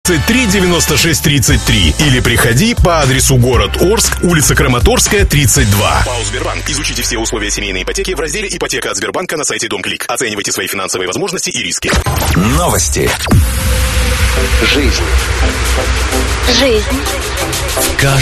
33 96 33 или приходи по адресу город Орск, улица Краматорская, 32. ПАО «Сбербанк». Изучите все условия семейной ипотеки в разделе «Ипотека от Сбербанка» на сайте Дом.Клик. Оценивайте свои финансовые возможности и риски. Новости. Жизнь. Жизнь.